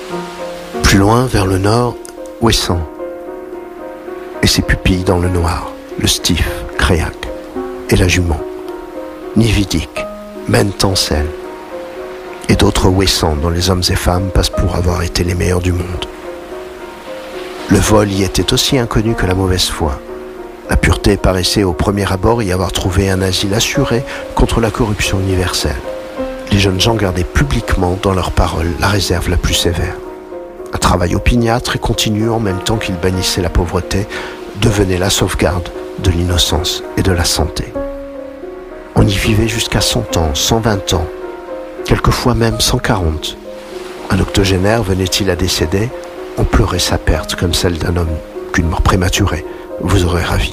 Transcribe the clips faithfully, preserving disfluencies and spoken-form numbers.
Plus loin, vers le nord, Ouessant. Et ses pupilles dans le noir, le Stif, Créac et la jument. Nividic, Mentencel. Et d'autres Ouessants dont les hommes et femmes passent pour avoir été les meilleurs du monde. Le vol y était aussi inconnu que la mauvaise foi. La pureté paraissait au premier abord y avoir trouvé un asile assuré contre la corruption universelle. Les jeunes gens gardaient publiquement dans leurs paroles la réserve la plus sévère. Un travail opiniâtre et continu en même temps qu'ils bannissaient la pauvreté devenait la sauvegarde de l'innocence et de la santé. On y vivait jusqu'à cent ans, cent vingt ans, quelquefois même cent quarante. Un octogénaire venait-il à décéder, on pleurait sa perte comme celle d'un homme qu'une mort prématurée vous aurait ravi.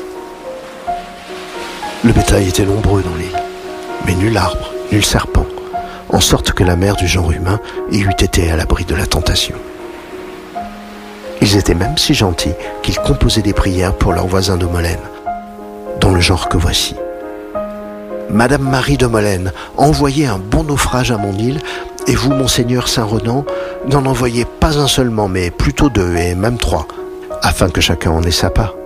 Le bétail était nombreux dans l'île, mais nul arbre, nul serpent, en sorte que la mère du genre humain y eût été à l'abri de la tentation. Ils étaient même si gentils qu'ils composaient des prières pour leurs voisins de Molène, dans le genre que voici. Madame Marie de Molène, envoyez un bon naufrage à mon île, et vous, Monseigneur Saint-Renan, n'en envoyez pas un seulement, mais plutôt deux, et même trois, afin que chacun en ait sa part.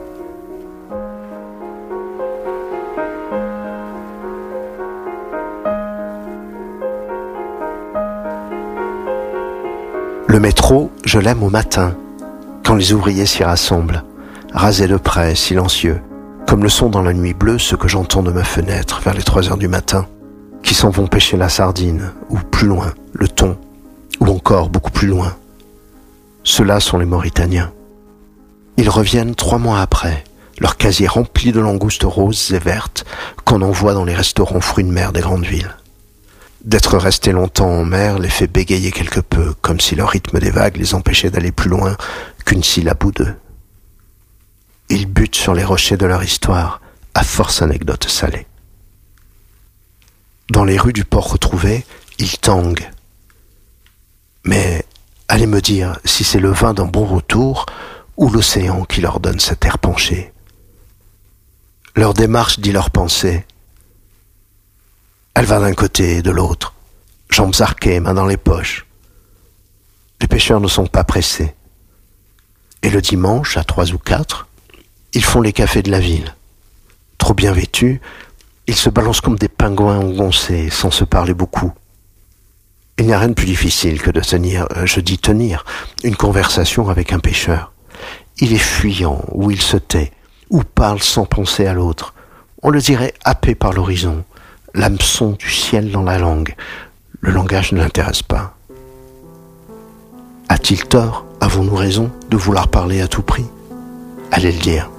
Le métro, je l'aime au matin, quand les ouvriers s'y rassemblent, rasés de près, silencieux, comme le sont dans la nuit bleue ceux que j'entends de ma fenêtre vers les trois heures du matin, qui s'en vont pêcher la sardine, ou plus loin, le thon, ou encore beaucoup plus loin. Ceux-là sont les Mauritaniens. Ils reviennent trois mois après, leur casier rempli de langoustes roses et vertes qu'on envoie dans les restaurants fruits de mer des grandes villes. D'être restés longtemps en mer les fait bégayer quelque peu, comme si le rythme des vagues les empêchait d'aller plus loin qu'une syllabe ou deux. Ils butent sur les rochers de leur histoire, à force anecdotes salées. Dans les rues du port retrouvé, ils tanguent. Mais allez me dire si c'est le vin d'un bon retour ou l'océan qui leur donne cet air penché. Leur démarche dit leur pensée. Elle va d'un côté et de l'autre, jambes arquées, mains dans les poches. Les pêcheurs ne sont pas pressés. Et le dimanche, à trois ou quatre, ils font les cafés de la ville. Trop bien vêtus, ils se balancent comme des pingouins engoncés, sans se parler beaucoup. Il n'y a rien de plus difficile que de tenir, je dis tenir, une conversation avec un pêcheur. Il est fuyant, ou il se tait, ou parle sans penser à l'autre. On le dirait happé par l'horizon, l'hameçon du ciel dans la langue. Le langage ne l'intéresse pas. A-t-il tort, avons-nous raison, de vouloir parler à tout prix? Allez le dire.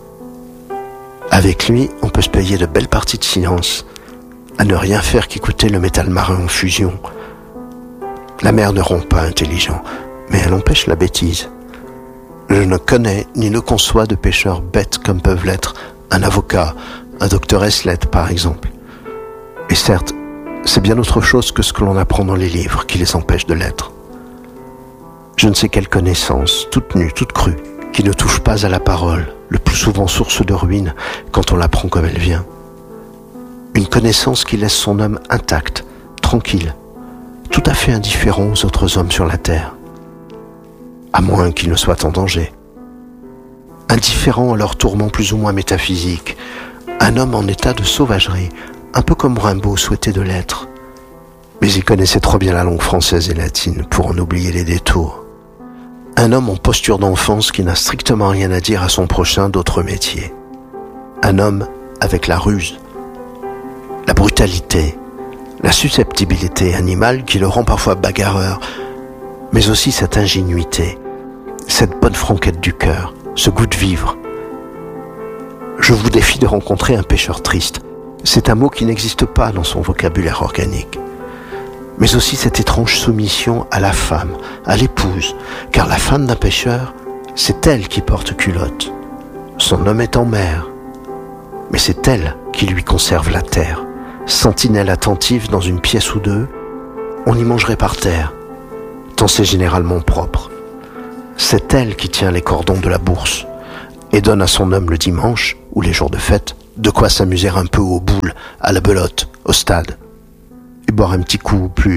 Avec lui, on peut se payer de belles parties de silence, à ne rien faire qu'écouter le métal marin en fusion. La mer ne rend pas intelligent, mais elle empêche la bêtise. Je ne connais ni ne conçois de pêcheurs bêtes comme peuvent l'être un avocat, un docteur Eslet par exemple. Et certes, c'est bien autre chose que ce que l'on apprend dans les livres qui les empêche de l'être. Je ne sais quelle connaissance, toute nue, toute crue, qui ne touche pas à la parole, le plus souvent source de ruine quand on la prend comme elle vient. Une connaissance qui laisse son homme intact, tranquille, tout à fait indifférent aux autres hommes sur la terre, à moins qu'il ne soit en danger. Indifférent à leurs tourments plus ou moins métaphysiques, un homme en état de sauvagerie, un peu comme Rimbaud souhaitait de l'être. Mais il connaissait trop bien la langue française et latine pour en oublier les détours. Un homme en posture d'enfance qui n'a strictement rien à dire à son prochain d'autre métier. Un homme avec la ruse, la brutalité, la susceptibilité animale qui le rend parfois bagarreur, mais aussi cette ingénuité, cette bonne franquette du cœur, ce goût de vivre. Je vous défie de rencontrer un pêcheur triste. C'est un mot qui n'existe pas dans son vocabulaire organique. Mais aussi cette étrange soumission à la femme, à l'épouse, car la femme d'un pêcheur, c'est elle qui porte culotte. Son homme est en mer, mais c'est elle qui lui conserve la terre. Sentinelle attentive dans une pièce ou deux, on y mangerait par terre, tant c'est généralement propre. C'est elle qui tient les cordons de la bourse et donne à son homme le dimanche, ou les jours de fête, de quoi s'amuser un peu aux boules, à la belote, au stade. Et boire un petit coup ou plus,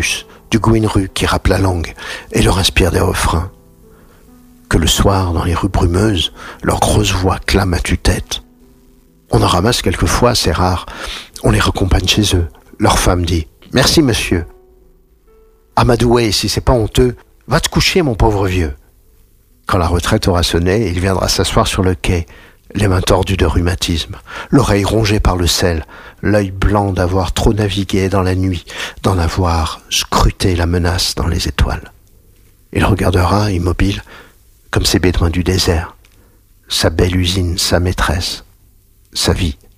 du Gouinru qui rappe la langue et leur inspire des refrains. Que le soir, dans les rues brumeuses, leurs grosses voix clament à tue-tête. On en ramasse quelquefois, c'est rare. On les raccompagne chez eux. Leur femme dit « Merci, monsieur ». « Amadoué, si c'est pas honteux, va te coucher, mon pauvre vieux ». Quand la retraite aura sonné, il viendra s'asseoir sur le quai, les mains tordues de rhumatisme, l'oreille rongée par le sel, l'œil blanc d'avoir trop navigué dans la nuit, d'en avoir scruté la menace dans les étoiles. Il regardera, immobile, comme ces bédouins du désert, sa belle usine, sa maîtresse, sa vie.